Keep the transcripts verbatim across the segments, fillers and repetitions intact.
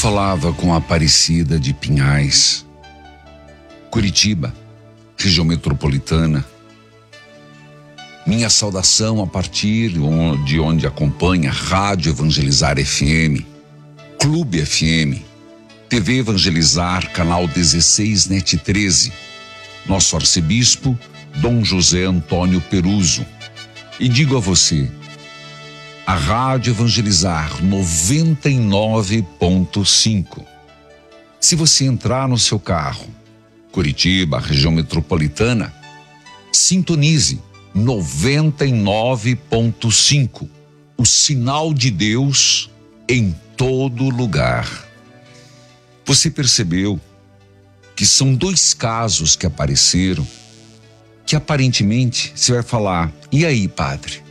falava com a Aparecida de Pinhais, Curitiba, região metropolitana. Minha saudação a partir de onde acompanha Rádio Evangelizar F M, Clube F M, T V Evangelizar, canal dezesseis, net treze, nosso arcebispo, Dom José Antônio Peruso. E digo a você, a Rádio Evangelizar noventa e nove ponto cinco. Se você entrar no seu carro, Curitiba, região metropolitana, sintonize noventa e nove ponto cinco, o sinal de Deus em todo lugar. Você percebeu que são dois casos que apareceram que aparentemente você vai falar, e aí, padre?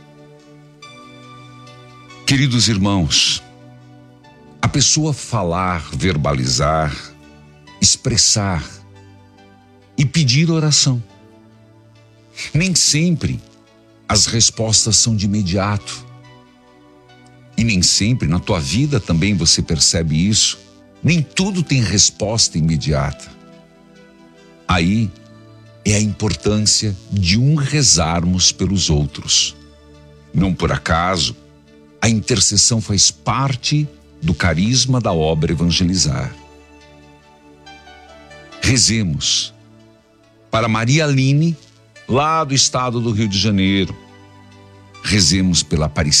Queridos irmãos, a pessoa falar, verbalizar, expressar e pedir oração. Nem sempre as respostas são de imediato. E nem sempre na tua vida também você percebe isso. Nem tudo tem resposta imediata. Aí é a importância de um rezarmos pelos outros. Não por acaso, a intercessão faz parte do carisma da obra Evangelizar. Rezemos para Maria Aline, lá do estado do Rio de Janeiro. Rezemos pela Aparecida